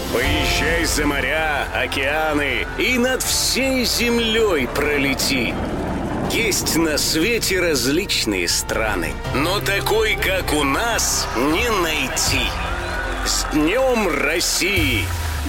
Поезжай за моря, океаны и над всей землей пролети. Есть на свете различные страны, но такой, как у нас, не найти. С Днем России!